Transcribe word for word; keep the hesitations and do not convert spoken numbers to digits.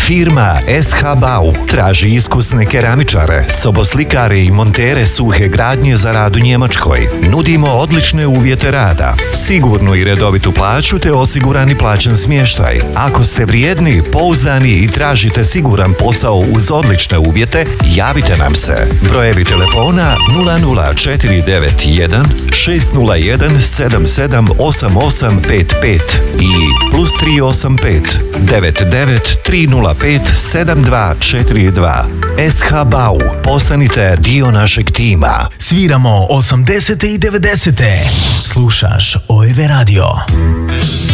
Firma S H Bau traži iskusne keramičare, soboslikare i montere suhe gradnje za rad u Njemačkoj. Nudimo odlične uvjete rada, sigurnu i redovitu plaću te osigurani plaćan smještaj. Ako ste vrijedni, pouzdani i tražite siguran posao uz odlične uvjete, javite nam se. Brojevi telefona nula nula četiri devet jedan šest nula jedan sedam sedam osam osam pet pet i plus tri osam pet devet devet tri nula pet sedam dva četiri dva. S H Bau, postanite dio našeg tima. Sviramo osamdesete i devedesete. Slušaš O R V Radio.